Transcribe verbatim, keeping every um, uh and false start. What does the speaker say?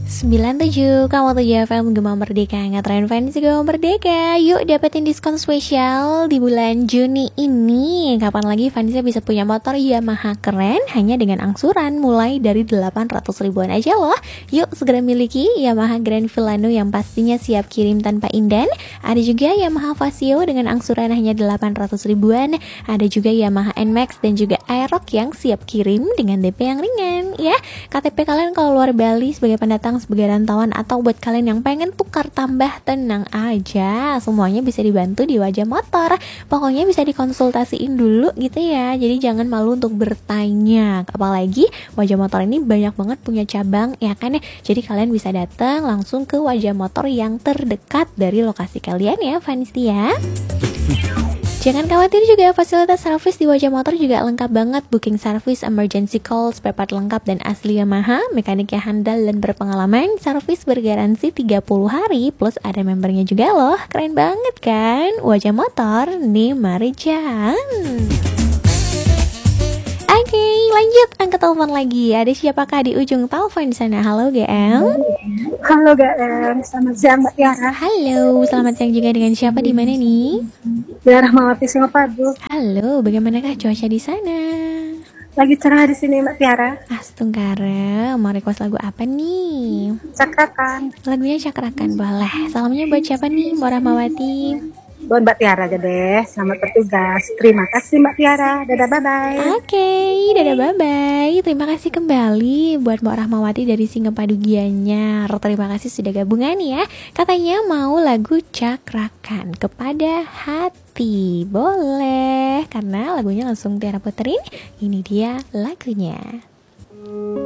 sembilan tujuh Kamu tujuh F M Gema Merdeka, ngetren fans Gema Merdeka. Yuk dapetin diskon spesial di bulan Juni ini. Kapan lagi fansnya bisa punya motor Yamaha keren hanya dengan angsuran mulai dari delapan ratus ribuan aja loh. Yuk segera miliki Yamaha Grand Filano yang pastinya siap kirim tanpa inden. Ada juga Yamaha Vasio dengan angsuran hanya delapan ratus ribuan. Ada juga Yamaha N Max dan juga Aerox yang siap kirim dengan D P yang ringan ya. K T P kalian kalau luar Bali sebagai pendatang, sebagai rantauan, atau buat kalian yang pengen tukar tambah, tenang aja, semuanya bisa dibantu di Wajah Motor. Pokoknya bisa dikonsultasiin dulu gitu ya. Jadi jangan malu untuk bertanya. Apalagi Wajah Motor ini banyak banget punya cabang ya kan ya. Jadi kalian bisa datang langsung ke Wajah Motor yang terdekat dari lokasi kalian ya fans ya. Jangan khawatir juga, fasilitas servis di Wajah Motor juga lengkap banget. Booking service, emergency call, spare part lengkap dan asli Yamaha, mekanik yang handal dan berpengalaman, servis bergaransi tiga puluh hari, plus ada membernya juga loh. Keren banget kan? Wajah Motor nih, mari jangan. Oke, okay, lanjut angkat telepon lagi. Ada siapakah di ujung telepon di sana? Halo G M. Halo G M, selamat siang Mbak Tiara. Halo, selamat siang juga, dengan siapa di mana nih? Tiara Mawati Singapadu. Halo, bagaimanakah cuaca di sana? Lagi cerah di sini Mbak Tiara. Astungkara, mau request lagu apa nih? Cakrakan. Lagunya Cakrakan, boleh. Salamnya buat siapa nih, Mbak Rahmawati? Buat Mbak Tiara aja deh. Selamat bertugas. Terima kasih Mbak Tiara. Dadah, bye-bye. Oke, okay, dadah bye-bye. Terima kasih kembali buat Mbak Rahmawati dari Singapadu Gianyar. Terima kasih sudah gabungan ya. Katanya mau lagu Cakrakan kepada hati. Boleh, karena lagunya langsung Tiara puterin. Ini dia lagunya.